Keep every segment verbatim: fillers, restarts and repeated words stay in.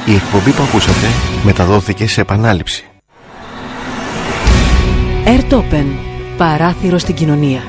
Η εκπομπή που ακούσατε μεταδόθηκε σε επανάληψη. Airtopen, παράθυρο στην κοινωνία.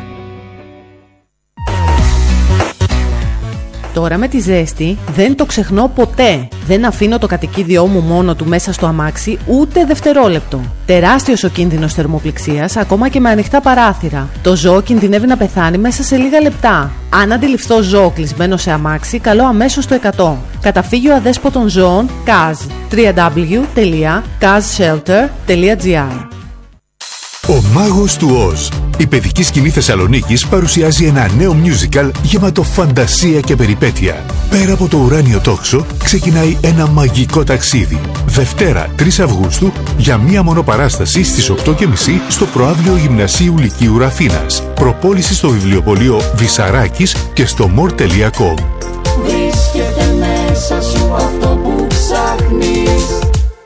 Τώρα με τη ζέστη δεν το ξεχνώ ποτέ. Δεν αφήνω το κατοικίδιό μου μόνο του μέσα στο αμάξι ούτε δευτερόλεπτο. Τεράστιος ο κίνδυνος θερμοπληξίας ακόμα και με ανοιχτά παράθυρα. Το ζώο κινδυνεύει να πεθάνει μέσα σε λίγα λεπτά. Αν αντιληφθώ ζώο κλεισμένο σε αμάξι, καλώ αμέσως το εκατό. Καταφύγιο αδέσποτων ζώων καζ. double-u double-u double-u τελεία καζ shelter τελεία τζι άρ. Ο Μάγος του Οζ. Η παιδική σκηνή Θεσσαλονίκης παρουσιάζει ένα νέο musical γεμάτο φαντασία και περιπέτεια. Πέρα από το ουράνιο τόξο, ξεκινάει ένα μαγικό ταξίδι. Δευτέρα, τρεις Αυγούστου, για μία μόνο παράσταση στις οκτώ και μισή στο Προαύλιο Γυμνασίου Λυκείου Αθήνας. Προπόληση στο βιβλιοπωλείο Βυσαράκης και στο more τελεία com. Βρίσκεται μέσα σου αυτό που ψάχνεις.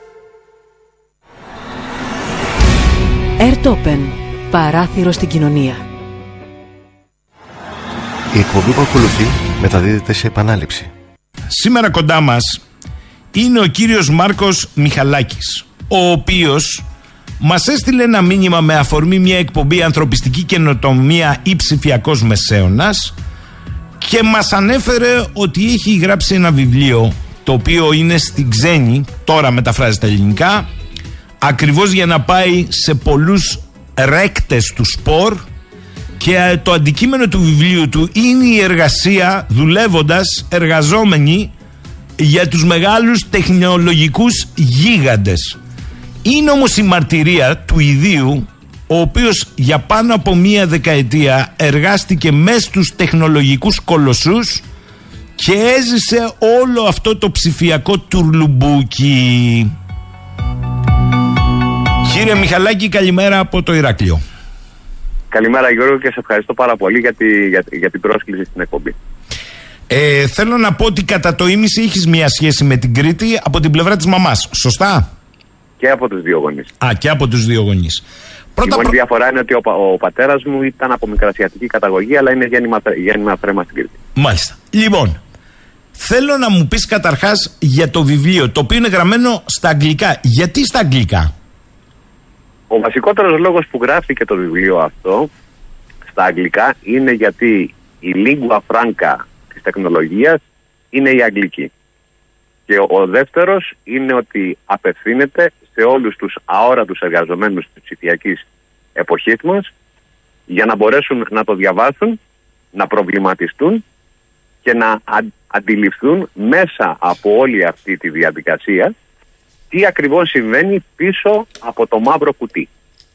Airtopen, παράθυρο στην κοινωνία. Η εκπομπή που ακολουθεί μεταδίδεται σε επανάληψη. Σήμερα κοντά μας είναι ο κύριος Μάρκος Μιχαλάκης, ο οποίος μας έστειλε ένα μήνυμα με αφορμή μια εκπομπή ανθρωπιστική καινοτομία ή ψηφιακός μεσαίωνας και μας ανέφερε ότι έχει γράψει ένα βιβλίο το οποίο είναι στην ξένη, τώρα μεταφράζεται ελληνικά, ακριβώς για να πάει σε πολλούς ρέκτες του σπορ, και το αντικείμενο του βιβλίου του είναι η εργασία δουλεύοντας, εργαζόμενοι για τους μεγάλους τεχνολογικούς γίγαντες. Είναι όμως η μαρτυρία του ιδίου, ο οποίος για πάνω από μία δεκαετία εργάστηκε μέσα στους τεχνολογικούς κολοσσούς και έζησε όλο αυτό το ψηφιακό τουρλουμπούκι. Κύριε Μιχαλάκη, καλημέρα από το Ηράκλειο. Καλημέρα Γιώργο, και σε ευχαριστώ πάρα πολύ για, τη, για, για την πρόσκληση στην εκπομπή. Ε, θέλω να πω ότι κατά το ίμιση έχεις μια σχέση με την Κρήτη από την πλευρά της μαμάς, σωστά? Και από τους δύο γονείς. Α, και από τους δύο γονείς. Πρώτα, η μόνη προ... διαφορά είναι ότι ο, ο πατέρας μου ήταν από μικρασιατική καταγωγή, αλλά είναι γέννημα, γέννημα θρέμα στην Κρήτη. Μάλιστα. Λοιπόν, θέλω να μου πεις καταρχάς για το βιβλίο, το οποίο είναι γραμμένο στα αγγλικά. Γιατί στα αγγλικά? Ο βασικότερος λόγος που γράφτηκε το βιβλίο αυτό στα αγγλικά είναι γιατί η lingua franca της τεχνολογίας είναι η αγγλική. Και ο δεύτερος είναι ότι απευθύνεται σε όλους τους αόρατους εργαζομένους της ψηφιακής εποχής μας, για να μπορέσουν να το διαβάσουν, να προβληματιστούν και να αντιληφθούν μέσα από όλη αυτή τη διαδικασία τι ακριβώς συμβαίνει πίσω από το μαύρο κουτί.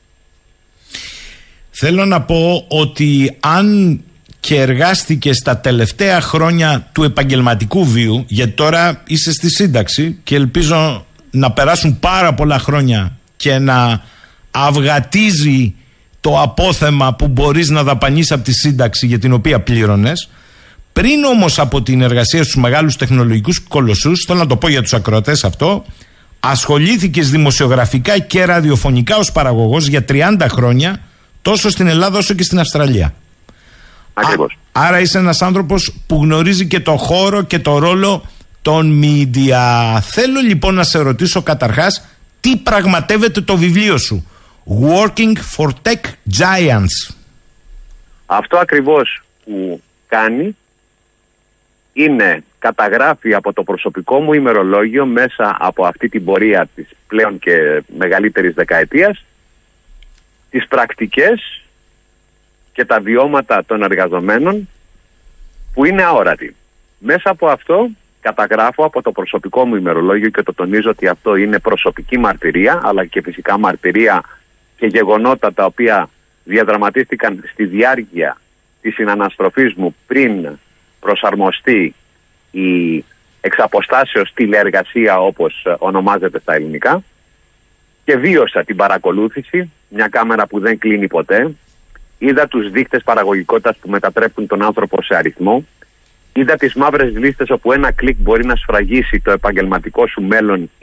Θέλω να πω ότι αν και εργάστηκε στα τελευταία χρόνια του επαγγελματικού βίου, γιατί τώρα είσαι στη σύνταξη και ελπίζω να περάσουν πάρα πολλά χρόνια και να αυγατίζει το απόθεμα που μπορείς να δαπανείς από τη σύνταξη για την οποία πλήρωνες, πριν όμως από την εργασία στους μεγάλους τεχνολογικούς κολοσσούς, θέλω να το πω για τους ακροατές αυτό, ασχολήθηκες δημοσιογραφικά και ραδιοφωνικά ως παραγωγός για τριάντα χρόνια, τόσο στην Ελλάδα όσο και στην Αυστραλία. Ακριβώς. Α, άρα είσαι ένας άνθρωπος που γνωρίζει και το χώρο και το ρόλο των media. Θέλω λοιπόν να σε ρωτήσω καταρχάς, τι πραγματεύεται το βιβλίο σου, Working for Tech Giants? Αυτό ακριβώς που κάνει είναι καταγράφει από το προσωπικό μου ημερολόγιο, μέσα από αυτή την πορεία της πλέον και μεγαλύτερης δεκαετίας, τις πρακτικές και τα βιώματα των εργαζομένων που είναι αόρατοι. Μέσα από αυτό καταγράφω από το προσωπικό μου ημερολόγιο, και το τονίζω ότι αυτό είναι προσωπική μαρτυρία, αλλά και φυσικά μαρτυρία και γεγονότα τα οποία διαδραματίστηκαν στη διάρκεια της συναναστροφής μου πριν προσαρμοστεί η εξαποστάσεως τηλεεργασία, όπως ονομάζεται στα ελληνικά, και βίωσα την παρακολούθηση, μια κάμερα που δεν κλείνει ποτέ. Είδα τους δείκτες παραγωγικότητας που μετατρέπουν τον άνθρωπο σε αριθμό. Είδα τις μαύρες λίστες όπου ένα κλικ μπορεί να σφραγίσει το επαγγελματικό σου μέλλον